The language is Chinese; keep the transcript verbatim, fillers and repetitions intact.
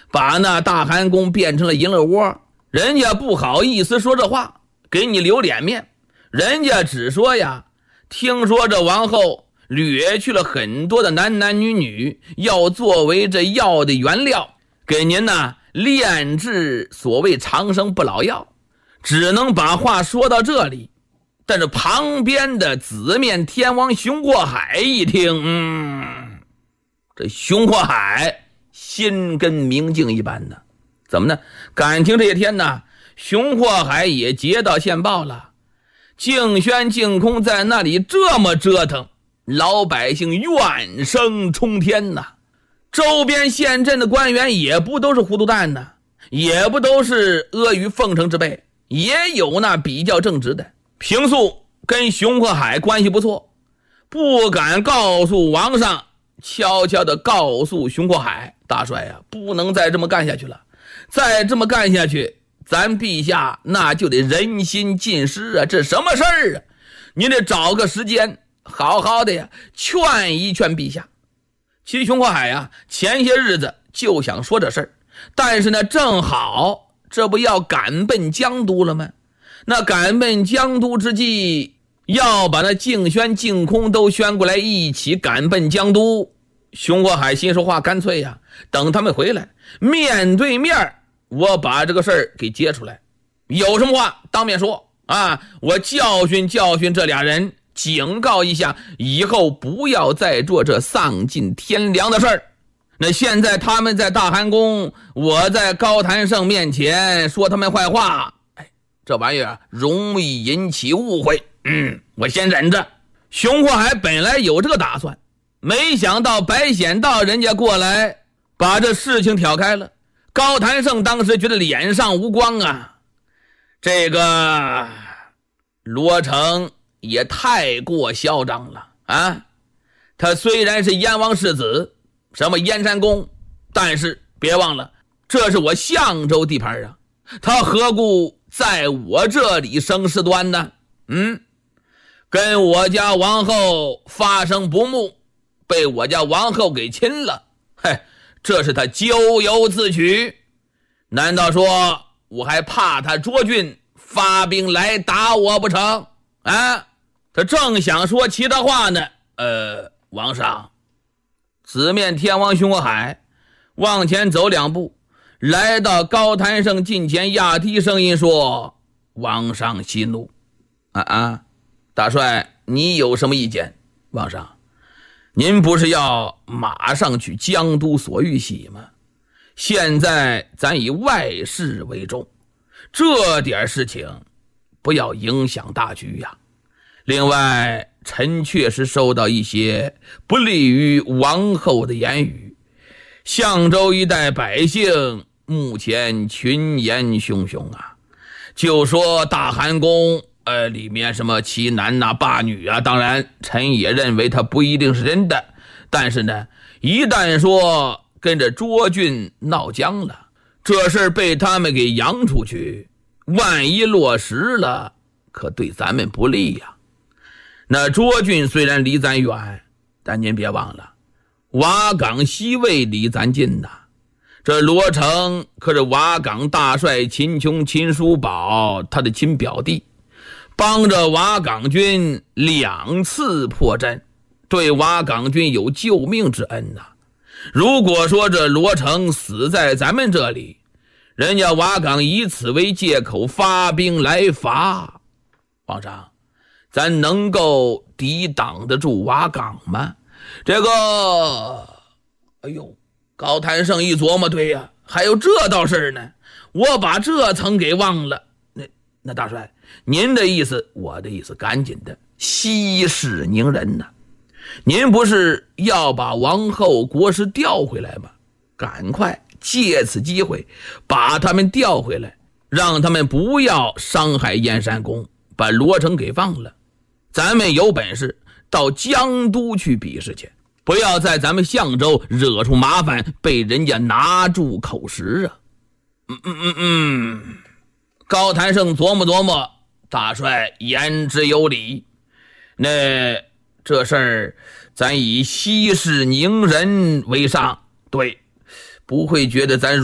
把那大汗宫变成了银乐窝，人家不好意思说这话，给你留脸面。人家只说呀，听说这王后掠去了很多的男男女女，要作为这药的原料，给您呢炼制所谓长生不老药，只能把话说到这里。但是旁边的紫面天王熊过海一听，嗯，这熊过海心跟明镜一般的。怎么呢？感情这些天呢，熊过海也接到线报了，净轩净空在那里这么折腾，老百姓怨声冲天呐。周边县镇的官员也不都是糊涂蛋呐，也不都是阿谀奉承之辈，也有那比较正直的。平素跟熊过海关系不错，不敢告诉王上，悄悄地告诉熊过海，大帅呀、啊，不能再这么干下去了，再这么干下去，咱陛下那就得人心尽失啊！这什么事儿啊？您得找个时间，好好的呀，劝一劝陛下。其实熊过海呀、啊，前些日子就想说这事儿，但是呢，正好这不要赶奔江都了吗？那赶奔江都之际，要把那净轩净空都宣过来，一起赶奔江都。熊过海心说话，干脆呀，等他们回来，面对面我把这个事儿给揭出来，有什么话当面说啊！我教训教训这俩人，警告一下，以后不要再做这丧尽天良的事儿。那现在他们在大汗宫，我在高谭胜面前说他们坏话，哎，这玩意儿容易引起误会。嗯，我先忍着。熊过海本来有这个打算，没想到白显道人家过来把这事情挑开了。高谭胜当时觉得脸上无光啊，这个罗成也太过嚣张了啊！他虽然是燕王世子，什么燕山公，但是别忘了，这是我相州地盘啊，他何故在我这里生事端呢？嗯，跟我家王后发生不睦，被我家王后给亲了，嘿，这是他咎由自取。难道说我还怕他卓俊发兵来打我不成啊？他正想说其他话呢，呃，王上。紫面天王熊过海往前走两步，来到高谭胜近前，压低声音说：王上息怒。啊啊，大帅，你有什么意见？王上，您不是要马上去江都索玉玺吗？现在咱以外事为重，这点事情不要影响大局呀。另外，臣确实收到一些不利于王后的言语，相州一带百姓目前群言汹汹啊，就说大汗宫呃，里面什么欺男啊霸女啊，当然臣也认为他不一定是真的，但是呢，一旦说跟着卓俊闹僵了，这事被他们给扬出去，万一落实了，可对咱们不利呀。那卓俊虽然离咱远，但您别忘了，瓦岗西魏离咱近呐。这罗成可是瓦岗大帅秦琼秦叔宝他的亲表弟，帮着瓦岗军两次破阵，对瓦岗军有救命之恩呐。如果说这罗成死在咱们这里，人家瓦岗以此为借口发兵来伐，皇上，咱能够抵挡得住瓦岗吗？这个，哎呦，高谭胜一琢磨，对呀，还有这道事呢，我把这层给忘了。那那大帅，您的意思，我的意思，赶紧的息事宁人呐。您不是要把王后国师调回来吗？赶快借此机会把他们调回来，让他们不要伤害燕山公，把罗成给放了。咱们有本事到江都去比试去，不要在咱们相州惹出麻烦，被人家拿住口实啊。嗯嗯嗯嗯，高谭胜琢磨琢磨，大帅言之有理。那这事儿咱以息事宁人为上，对，不会觉得咱